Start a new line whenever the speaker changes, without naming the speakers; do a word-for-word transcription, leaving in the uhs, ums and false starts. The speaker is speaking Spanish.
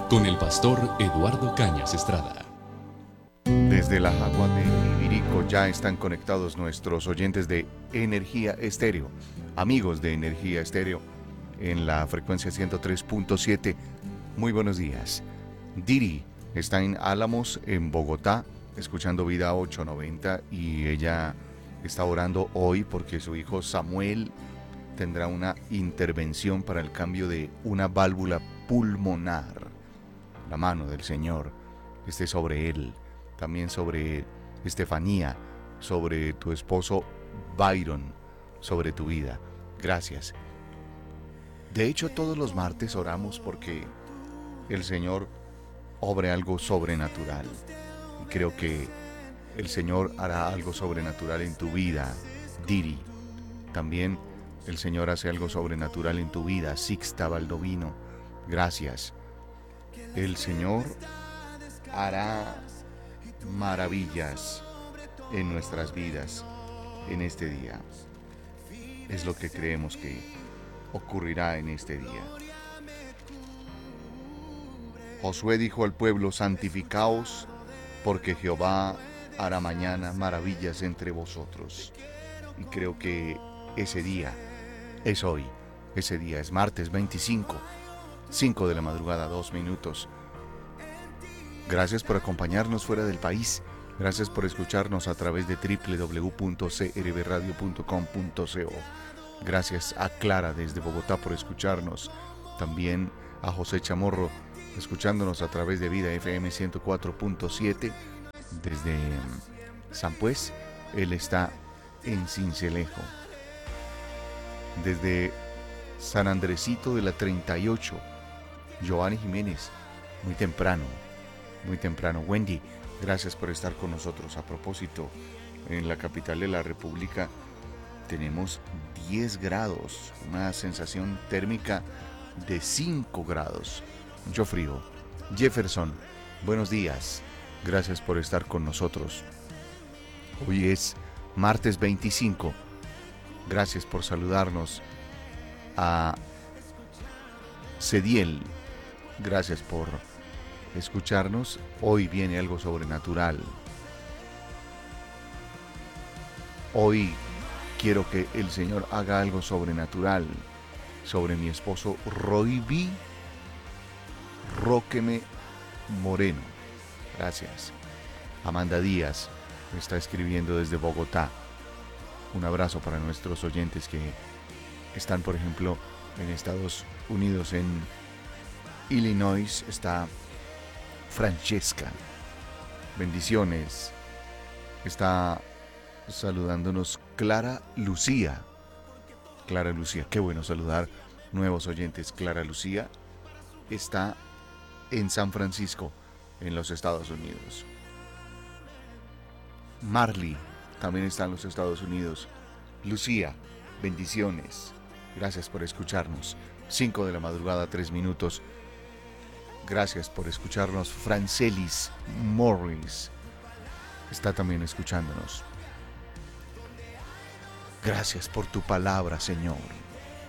con el pastor Eduardo Cañas Estrada.
Desde la Jagua de Ibirico ya están conectados nuestros oyentes de Energía Estéreo, amigos de Energía Estéreo, en la frecuencia ciento tres punto siete. Muy buenos días. Diri está en Álamos, en Bogotá, escuchando Vida ochocientos noventa, y ella está orando hoy porque su hijo Samuel tendrá una intervención para el cambio de una válvula pulmonar. La mano del Señor esté sobre él, también sobre Estefanía, sobre tu esposo Byron, sobre tu vida. Gracias. De hecho, todos los martes oramos porque el Señor obre algo sobrenatural. Y creo que el Señor hará algo sobrenatural en tu vida, Diri. También el Señor hace algo sobrenatural en tu vida, Sixta Baldovino. Gracias. El Señor hará maravillas en nuestras vidas en este día. Es lo que creemos que ocurrirá en este día. Josué dijo al pueblo: santificaos, porque Jehová hará mañana maravillas entre vosotros. Y creo que ese día es hoy. Ese día es martes veinticinco, cinco de la madrugada, dos minutos. Gracias por acompañarnos fuera del país. Gracias por escucharnos a través de doble u doble u doble u punto c r b radio punto com punto co. Gracias a Clara desde Bogotá por escucharnos. También a José Chamorro, escuchándonos a través de Vida F M ciento cuatro punto siete. Desde San Pues, él está en Sincelejo. Desde San Andresito de la treinta y ocho, Giovanni Jiménez, muy temprano. Muy temprano. Wendy, gracias por estar con nosotros. A propósito, en la capital de la República tenemos diez grados, una sensación térmica de cinco grados. Mucho frío. Jefferson, buenos días. Gracias por estar con nosotros. Hoy es martes veinticinco. Gracias por saludarnos. A Cediel, gracias por escucharnos. Hoy viene algo sobrenatural. Hoy quiero que el Señor haga algo sobrenatural sobre mi esposo Roiby Roqueme Moreno. Gracias. Amanda Díaz me está escribiendo desde Bogotá. Un abrazo para nuestros oyentes que están, por ejemplo, en Estados Unidos, en Illinois. Está Francesca, bendiciones. Está saludándonos Clara Lucía. Clara Lucía, qué bueno saludar nuevos oyentes. Clara Lucía está en San Francisco, en los Estados Unidos. Marley también está en los Estados Unidos. Lucía, bendiciones. Gracias por escucharnos. cinco de la madrugada, tres minutos. Gracias por escucharnos. Francelis Morris está también escuchándonos. Gracias por tu palabra, Señor.